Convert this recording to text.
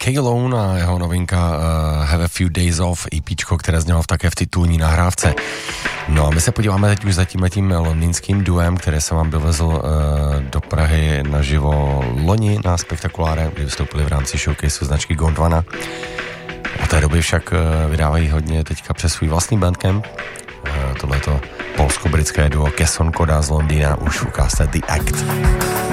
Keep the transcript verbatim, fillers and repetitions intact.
K-Lone a jeho novinka uh, Have a Few Days Off, EPčko, které znělo také v titulní nahrávce. No a my se podíváme teď už za tím londýnským duem, které jsem vám dovezl uh, do Prahy naživo loni na Spektakuláre, kdy vystoupili v rámci showcaseu značky Gondwana. Od té doby však uh, vydávají hodně teďka přes svůj vlastní bandcamp. Uh, tohleto polsko-britské duo Kesson Koda z Londýna už ukázte The Act.